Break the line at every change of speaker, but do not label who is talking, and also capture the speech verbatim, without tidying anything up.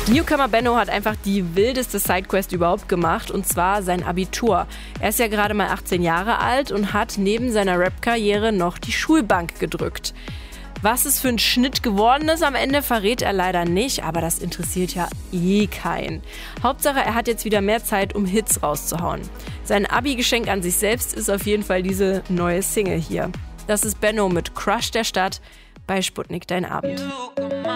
Newcomer Benno hat einfach die wildeste Sidequest überhaupt gemacht, und zwar sein Abitur. Er ist ja gerade mal achtzehn Jahre alt und hat neben seiner Rap-Karriere noch die Schulbank gedrückt. Was es für ein Schnitt geworden ist am Ende, verrät er leider nicht, aber das interessiert ja eh keinen. Hauptsache, er hat jetzt wieder mehr Zeit, um Hits rauszuhauen. Sein Abi-Geschenk an sich selbst ist auf jeden Fall diese neue Single hier. Das ist Benno mit Crush der Stadt bei Sputnik Dein Abend.